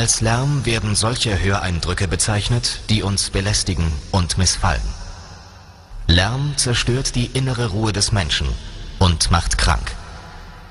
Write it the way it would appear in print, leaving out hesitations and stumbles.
Als Lärm werden solche Höreindrücke bezeichnet, die uns belästigen und missfallen. Lärm zerstört die innere Ruhe des Menschen und macht krank.